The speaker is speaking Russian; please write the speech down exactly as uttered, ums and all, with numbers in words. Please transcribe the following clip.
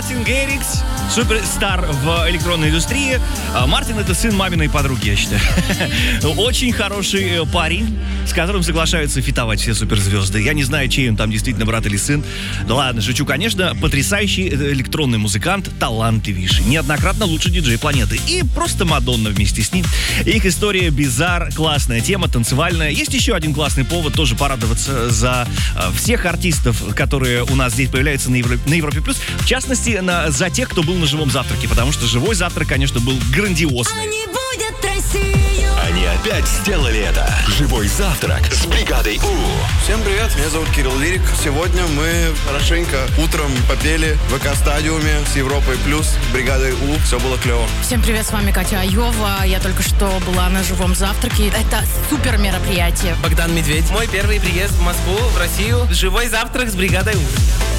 Мартин Гэррикс, суперстар в электронной индустрии. Мартин — это сын маминой подруги, я считаю. Очень хороший парень, с которым соглашаются фитовать все суперзвезды. Я не знаю, чей он там действительно брат или сын. Да ладно, шучу, конечно. Потрясающий электронный музыкант, талантливейший. Неоднократно лучший диджей планеты. И просто Мадонна вместе с ним. Их история bizarre, классная тема, танцевальная. Есть еще один классный повод тоже порадоваться за всех артистов, которые у нас здесь появляются на, Евро... на Европе Плюс. В частности, на... за тех, кто был на живом завтраке. Потому что живой завтрак, конечно, был грандиозный. Они будут Россию. Они опять сделали это. Живой завтрак с бригадой У. Всем привет, меня зовут Кирилл Лирик. Сегодня мы хорошенько утром попели в ВК-стадиуме с Европой Плюс, с бригадой У. Все было клево. Всем привет, с вами Катя Айова. Я только что была на живом завтраке. Это супер мероприятие. Богдан Медведь. Мой первый приезд в Москву, в Россию. Живой завтрак с бригадой У.